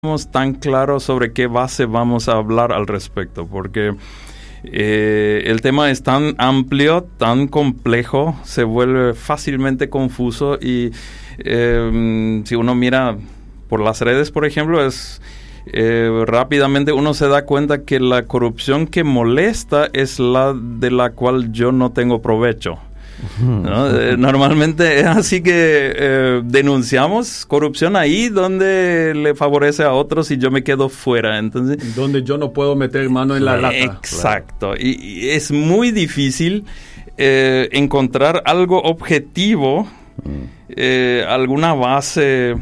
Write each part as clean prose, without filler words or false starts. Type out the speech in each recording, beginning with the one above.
tan claro sobre qué base vamos a hablar al respecto, porque el tema es tan amplio, tan complejo, se vuelve fácilmente confuso y si uno mira por las redes, por ejemplo, rápidamente uno se da cuenta que la corrupción que molesta es la de la cual yo no tengo provecho, ¿no? Normalmente es así que denunciamos corrupción ahí donde le favorece a otros y yo me quedo fuera. Entonces, donde yo no puedo meter mano en la lata. Exacto. Claro. Y es muy difícil encontrar algo objetivo, alguna base.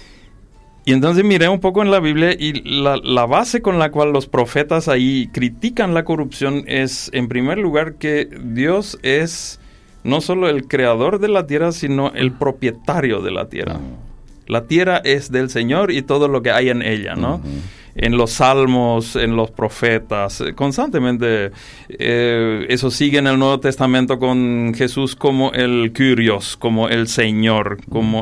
Y entonces miré un poco en la Biblia y la base con la cual los profetas ahí critican la corrupción es, en primer lugar, que Dios es no solo el creador de la tierra, sino el propietario de la tierra. La tierra es del Señor y todo lo que hay en ella, ¿no? En los salmos, en los profetas, constantemente eso sigue en el Nuevo Testamento con Jesús como el Kyrios, como el Señor, como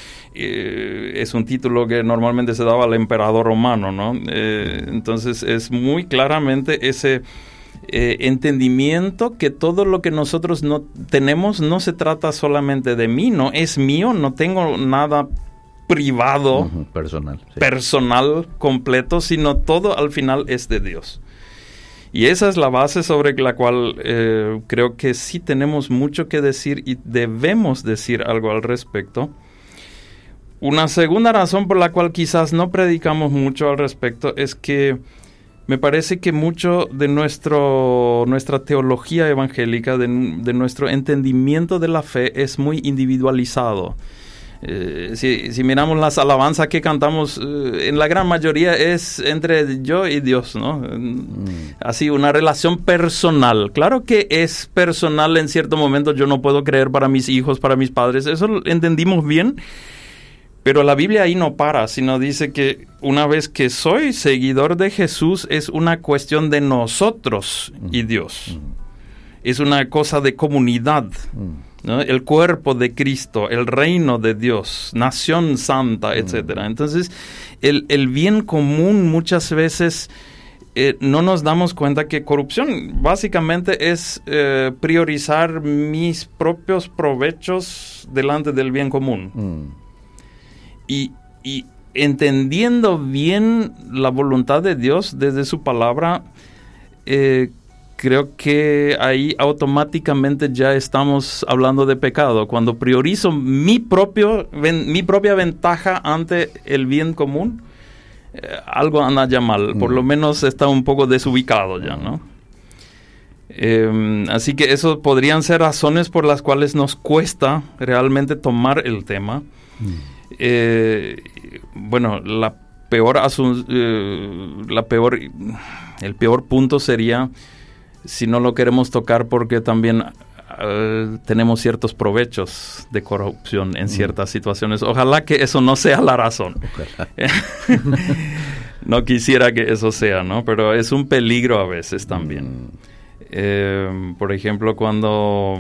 es un título que normalmente se daba al emperador romano, ¿no? Entonces es muy claramente ese entendimiento que todo lo que nosotros no tenemos no se trata solamente de mí, no es mío, no tengo nada privado, personal completo, sino todo al final es de Dios. Y esa es la base sobre la cual creo que sí tenemos mucho que decir y debemos decir algo al respecto. Una segunda razón por la cual quizás no predicamos mucho al respecto es que me parece que mucho de nuestra teología evangélica, de nuestro entendimiento de la fe, es muy individualizado. Si miramos las alabanzas que cantamos, en la gran mayoría es entre yo y Dios, ¿no? Así, una relación personal. Claro que es personal en cierto momento. Yo no puedo creer para mis hijos, para mis padres. Eso lo entendimos bien. Pero la Biblia ahí no para, sino dice que una vez que soy seguidor de Jesús, es una cuestión de nosotros y Dios. Es una cosa de comunidad, ¿no? El cuerpo de Cristo, el reino de Dios, nación santa, etc. Entonces, el bien común muchas veces no nos damos cuenta que corrupción básicamente es priorizar mis propios provechos delante del bien común. Y entendiendo bien la voluntad de Dios desde su palabra, creo que ahí automáticamente ya estamos hablando de pecado. Cuando priorizo mi propia ventaja ante el bien común, algo anda ya mal. Por lo menos está un poco desubicado ya, ¿no? Así que eso podrían ser razones por las cuales nos cuesta realmente tomar el tema. Bueno, el peor punto sería si no lo queremos tocar porque también tenemos ciertos provechos de corrupción en ciertas situaciones. Ojalá que eso no sea la razón. No quisiera que eso sea, ¿no? Pero es un peligro a veces también. Por ejemplo, cuando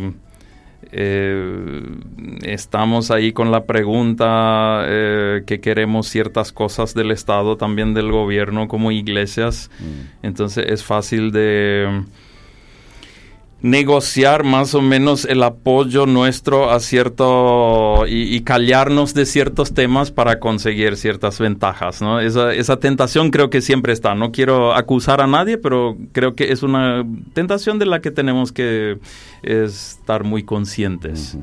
estamos ahí con la pregunta que queremos ciertas cosas del Estado, también del gobierno como iglesias, entonces es fácil de negociar más o menos el apoyo nuestro a cierto y callarnos de ciertos temas para conseguir ciertas ventajas, ¿no? Esa tentación creo que siempre está. No quiero acusar a nadie, pero creo que es una tentación de la que tenemos que estar muy conscientes.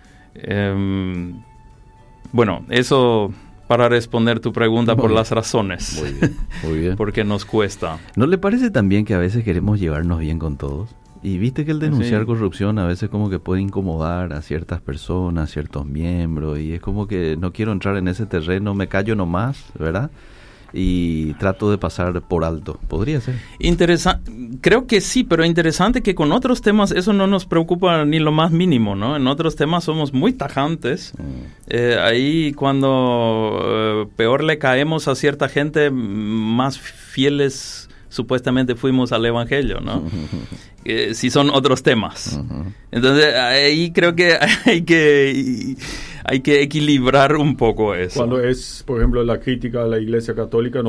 Bueno, eso para responder tu pregunta por las razones. Muy bien, muy bien. Porque nos cuesta. ¿No le parece también que a veces queremos llevarnos bien con todos? Y viste que el denunciar corrupción a veces como que puede incomodar a ciertas personas, ciertos miembros, y es como que no quiero entrar en ese terreno, me callo nomás, ¿verdad? Y trato de pasar por alto. ¿Podría ser? Creo que sí, pero interesante que con otros temas eso no nos preocupa ni lo más mínimo, ¿no? En otros temas somos muy tajantes. Ahí cuando peor le caemos a cierta gente, más fieles supuestamente fuimos al Evangelio, ¿no? Si son otros temas. Entonces, ahí creo que hay que equilibrar un poco eso. Cuando es, por ejemplo, la crítica a la Iglesia Católica,